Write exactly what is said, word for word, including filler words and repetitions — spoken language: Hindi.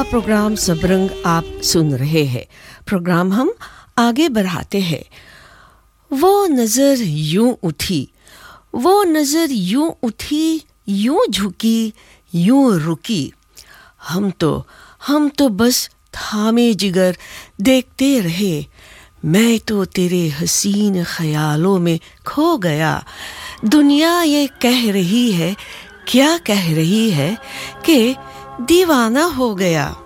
प्रोग्राम सबरंग आप सुन रहे हैं। प्रोग्राम हम आगे बढ़ाते हैं। वो नजर यूं उठी, वो नजर यूं उठी, यूं झुकी, यूं रुकी। हम तो हम तो बस थामे जिगर देखते रहे। मैं तो तेरे हसीन ख्यालों में खो गया। दुनिया ये कह रही है, क्या कह रही है कि दीवाना हो गया।